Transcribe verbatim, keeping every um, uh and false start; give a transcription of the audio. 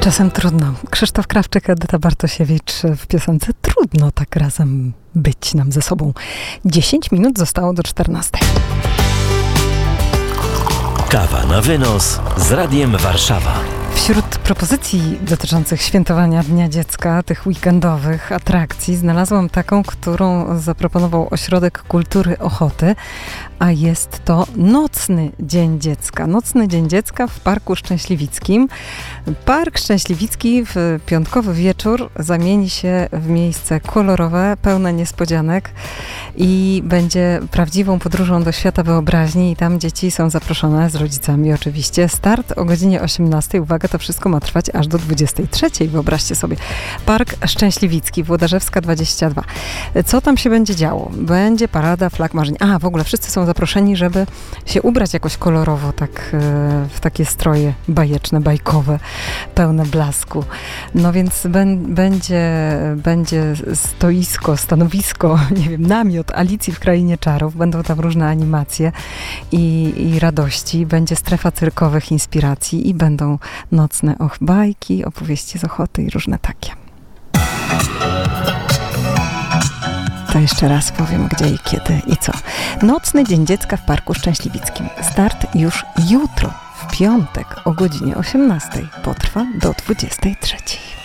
Czasem trudno. Krzysztof Krawczyk, Edyta Bartosiewicz w piosence Trudno tak razem być nam ze sobą. dziesięć minut zostało do czternastej. Kawa na wynos z Radiem Warszawa. Wśród propozycji dotyczących świętowania Dnia Dziecka, tych weekendowych atrakcji, znalazłam taką, którą zaproponował Ośrodek Kultury Ochoty, a jest to Nocny Dzień Dziecka. Nocny Dzień Dziecka w Parku Szczęśliwickim. Park Szczęśliwicki w piątkowy wieczór zamieni się w miejsce kolorowe, pełne niespodzianek i będzie prawdziwą podróżą do świata wyobraźni i tam dzieci są zaproszone z rodzicami oczywiście. Start o godzinie osiemnastej. Uwaga, to wszystko ma trwać aż do dwudziestej trzeciej. Wyobraźcie sobie. Park Szczęśliwicki, Włodarzewska dwadzieścia dwa. Co tam się będzie działo? Będzie parada flag marzeń. A, w ogóle wszyscy są zaproszeni, żeby się ubrać jakoś kolorowo, tak w takie stroje bajeczne, bajkowe, pełne blasku. No więc będzie, będzie stoisko, stanowisko, nie wiem, namiot Alicji w Krainie Czarów. Będą tam różne animacje i, i radości. Będzie strefa cyrkowych inspiracji i będą nocne och, bajki, opowieści z Ochoty i różne takie. To jeszcze raz powiem, gdzie i kiedy i co. Nocny Dzień Dziecka w Parku Szczęśliwickim. Start już jutro, w piątek o godzinie osiemnastej. Potrwa do dwudziestej trzeciej.